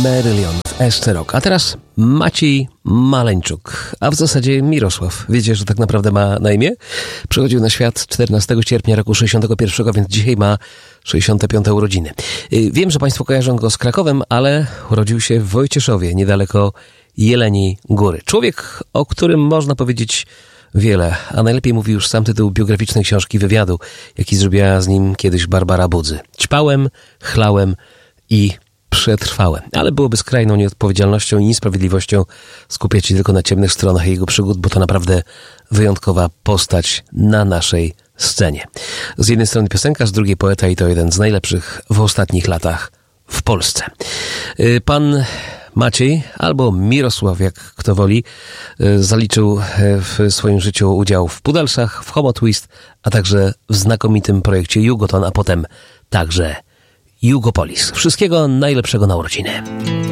Marillion w SC Rock. A teraz Maciej Maleńczuk, a w zasadzie Mirosław. Wiecie, że tak naprawdę ma na imię? Przychodził na świat 14 sierpnia roku 61, więc dzisiaj ma 65 urodziny. Wiem, że Państwo kojarzą go z Krakowem, ale urodził się w Wojcieszowie, niedaleko Jeleniej Góry. Człowiek, o którym można powiedzieć wiele, a najlepiej mówi już sam tytuł biograficznej książki wywiadu, jaki zrobiła z nim kiedyś Barbara Budzy. Ćpałem, chlałem i przetrwałem. Ale byłoby skrajną nieodpowiedzialnością i niesprawiedliwością skupiać się tylko na ciemnych stronach jego przygód, bo to naprawdę wyjątkowa postać na naszej scenie. Z jednej strony piosenkarz, z drugiej poeta i to jeden z najlepszych w ostatnich latach w Polsce. Pan Maciej, albo Mirosław, jak kto woli, zaliczył w swoim życiu udział w Pudelsach, w Homo Twist, a także w znakomitym projekcie Jugoton, a potem także Jugopolis. Wszystkiego najlepszego na urodziny.